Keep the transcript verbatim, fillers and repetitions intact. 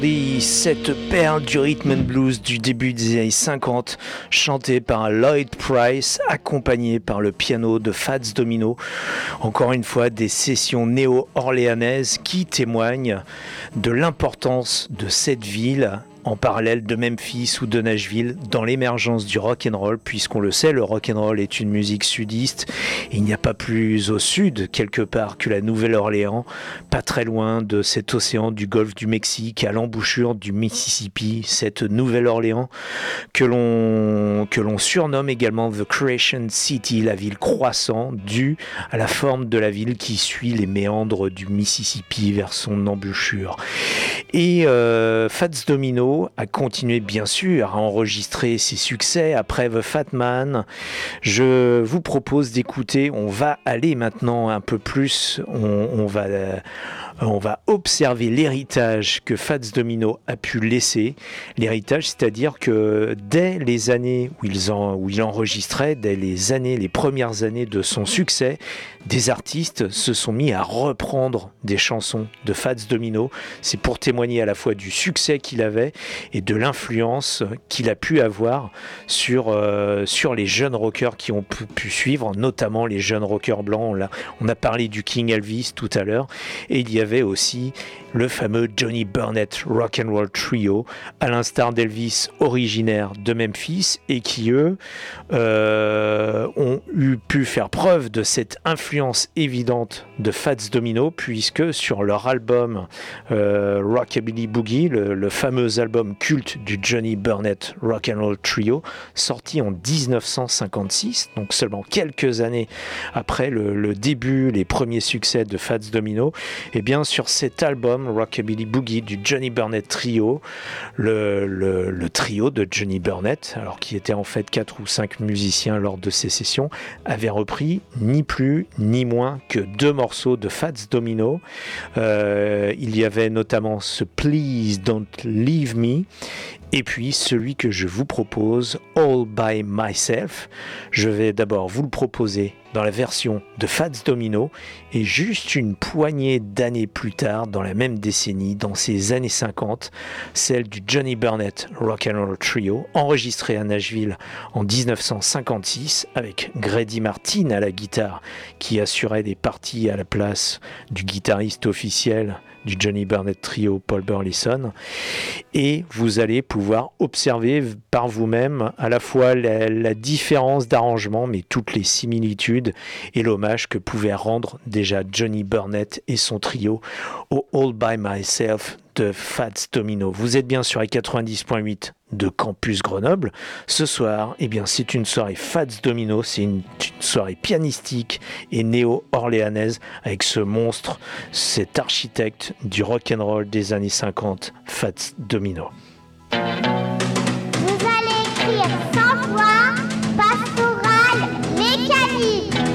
Cette perle du rhythm and blues du début des années cinquante, chantée par Lloyd Price, accompagnée par le piano de Fats Domino. Encore une fois, des sessions néo-orléanaises qui témoignent de l'importance de cette ville en parallèle de Memphis ou de Nashville dans l'émergence du rock and roll, puisqu'on le sait, le rock and roll est une musique sudiste. Il n'y a pas plus au sud quelque part que la Nouvelle-Orléans, pas très loin de cet océan du golfe du Mexique à l'embouchure du Mississippi, cette Nouvelle-Orléans que l'on que l'on surnomme également The Creation City, la ville croissant, due à la forme de la ville qui suit les méandres du Mississippi vers son embouchure. Et euh, Fats Domino a continué bien sûr à enregistrer ses succès après The Fat Man. Je vous propose d'écouter, on va aller maintenant un peu plus, on, on va... Euh, on va observer l'héritage que Fats Domino a pu laisser. L'héritage, c'est-à-dire que dès les années où, ils en, où il enregistrait, dès les années, les premières années de son succès, des artistes se sont mis à reprendre des chansons de Fats Domino. C'est pour témoigner à la fois du succès qu'il avait et de l'influence qu'il a pu avoir sur, euh, sur les jeunes rockers qui ont pu, pu suivre, notamment les jeunes rockers blancs. On a, on a parlé du King Elvis tout à l'heure, et il y avait aussi le fameux Johnny Burnett Rock'n'Roll Trio, à l'instar d'Elvis, originaire de Memphis, et qui eux euh, ont eu pu faire preuve de cette influence évidente de Fats Domino, puisque sur leur album euh, Rockabilly Boogie, le, le fameux album culte du Johnny Burnett Rock'n'Roll Trio, sorti en dix-neuf cent cinquante-six, donc seulement quelques années après le, le début, les premiers succès de Fats Domino, et bien sur cet album Rockabilly Boogie du Johnny Burnett Trio, le, le, le trio de Johnny Burnett, alors qui était en fait quatre ou cinq musiciens lors de ces sessions, avait repris ni plus ni moins que deux morceaux de Fats Domino. Euh, il y avait notamment ce Please Don't Leave Me, et puis celui que je vous propose, All By Myself. Je vais d'abord vous le proposer dans la version de Fats Domino, et juste une poignée d'années plus tard, dans la même décennie, dans ces années cinquante, celle du Johnny Burnett Rock'n'Roll Trio, enregistré à Nashville en dix-neuf cent cinquante-six, avec Grady Martin à la guitare, qui assurait des parties à la place du guitariste officiel du Johnny Burnett Trio, Paul Burleson. Et vous allez pouvoir observer par vous-même à la fois la, la différence d'arrangement, mais toutes les similitudes et l'hommage que pouvait rendre déjà Johnny Burnett et son trio au All By Myself de Fats Domino. Vous êtes bien sur les quatre-vingt-dix point huit de Campus Grenoble. Ce soir, eh bien, c'est une soirée Fats Domino, c'est une, une soirée pianistique et néo-orléanaise avec ce monstre, cet architecte du rock'n'roll des années cinquante, Fats Domino.